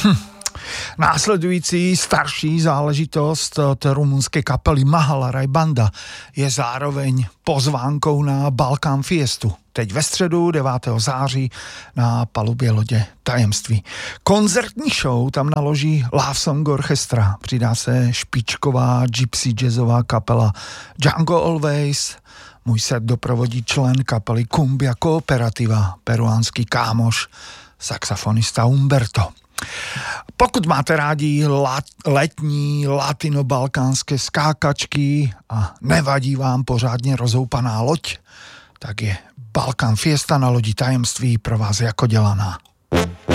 Následující starší záležitost od rumunské kapely Mahala Rai Banda je zároveň pozvánkou na Balkán Fiestu. Teď ve středu 9. září na palubě lodě Tajemství. Koncertní show tam naloží Love Song Orchestra. Přidá se špičková gypsy jazzová kapela Django Always. Můj set doprovodí člen kapely Cumbia Cooperativa, peruánský kámoš, saxofonista Humberto. Pokud máte rádi letní latinobalkánské skákačky a nevadí vám pořádně rozhoupaná loď, tak je Balkán Fiesta na lodi Tajemství pro vás jako dělaná.